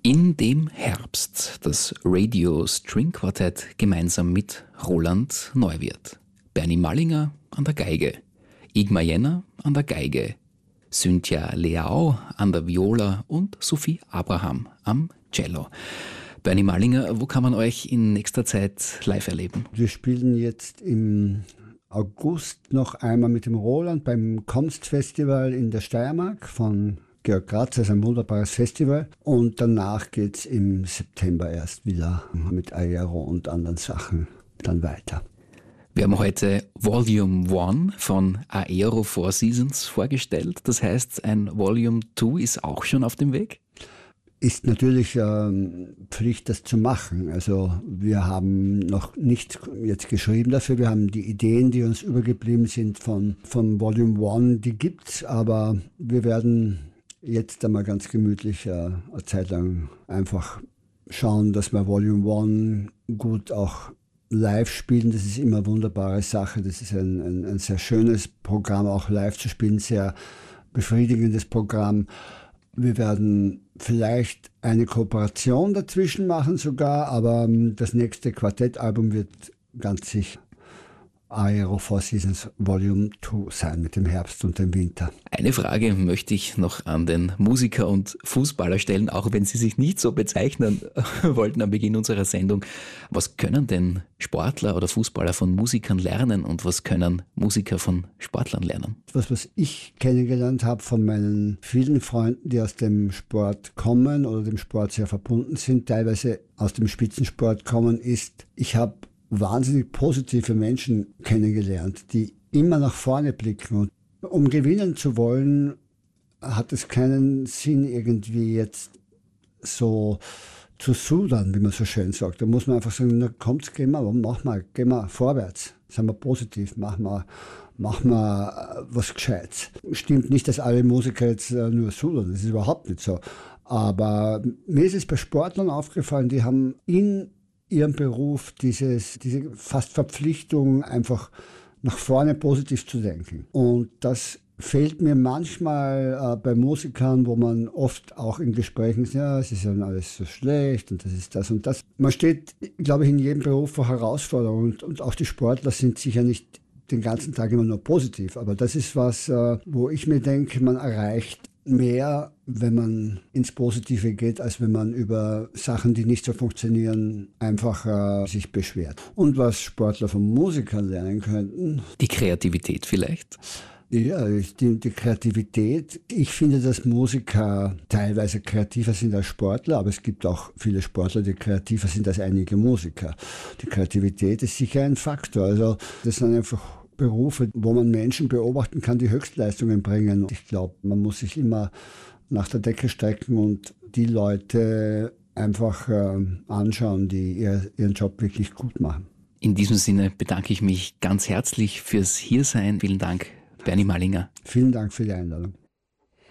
In dem Herbst das Radio String Quartett gemeinsam mit Roland Neuwirth. Bernie Mallinger an der Geige, Igmar Jenner an der Geige, Cynthia Leao an der Viola und Sophie Abraham am Cello. Bernie Mallinger, wo kann man euch in nächster Zeit live erleben? Wir spielen jetzt im August noch einmal mit dem Roland beim Kunstfestival in der Steiermark von Georg Graz, das ist ein wunderbares Festival. Und danach geht es im September erst wieder mit Aero und anderen Sachen dann weiter. Wir haben heute Volume 1 von Aero Four Seasons vorgestellt. Das heißt, ein Volume 2 ist auch schon auf dem Weg? Ist natürlich Pflicht, das zu machen. Also wir haben noch nichts jetzt geschrieben dafür. Wir haben die Ideen, die uns übergeblieben sind von Volume 1, die gibt's, aber wir werden jetzt einmal ganz gemütlich eine Zeit lang einfach schauen, dass wir Volume 1 gut auch live spielen. Das ist immer eine wunderbare Sache. Das ist ein sehr schönes Programm, auch live zu spielen, sehr befriedigendes Programm. Wir werden vielleicht eine Kooperation dazwischen machen sogar, aber das nächste Quartettalbum wird ganz sicher Aero Four Seasons Volume 2 sein mit dem Herbst und dem Winter. Eine Frage möchte ich noch an den Musiker und Fußballer stellen, auch wenn Sie sich nicht so bezeichnen wollten am Beginn unserer Sendung. Was können denn Sportler oder Fußballer von Musikern lernen und was können Musiker von Sportlern lernen? Was ich kennengelernt habe von meinen vielen Freunden, die aus dem Sport kommen oder dem Sport sehr verbunden sind, teilweise aus dem Spitzensport kommen, ist, ich habe wahnsinnig positive Menschen kennengelernt, die immer nach vorne blicken. Und um gewinnen zu wollen, hat es keinen Sinn, irgendwie jetzt so zu sudern, wie man so schön sagt. Da muss man einfach sagen, na kommt's, geh mal vorwärts. Seien wir positiv, mach mal was Gescheites. Stimmt nicht, dass alle Musiker jetzt nur sudern, das ist überhaupt nicht so. Aber mir ist es bei Sportlern aufgefallen, die haben in ihrem Beruf diese fast Verpflichtung, einfach nach vorne positiv zu denken. Und das fehlt mir manchmal bei Musikern, wo man oft auch in Gesprächen sagt, ja, es ist ja alles so schlecht und das ist das und das. Man steht, glaube ich, in jedem Beruf vor Herausforderungen und auch die Sportler sind sicher nicht den ganzen Tag immer nur positiv. Aber das ist was, wo ich mir denke, man erreicht mehr, wenn man ins Positive geht, als wenn man über Sachen, die nicht so funktionieren, einfach sich beschwert. Und was Sportler von Musikern lernen könnten? Die Kreativität vielleicht? Ja, die Kreativität. Ich finde, dass Musiker teilweise kreativer sind als Sportler, aber es gibt auch viele Sportler, die kreativer sind als einige Musiker. Die Kreativität ist sicher ein Faktor. Also das sind einfach Berufe, wo man Menschen beobachten kann, die Höchstleistungen bringen. Ich glaube, man muss sich immer nach der Decke strecken und die Leute einfach anschauen, die ihren Job wirklich gut machen. In diesem Sinne bedanke ich mich ganz herzlich fürs Hiersein. Vielen Dank, Bernie Mallinger. Vielen Dank für die Einladung.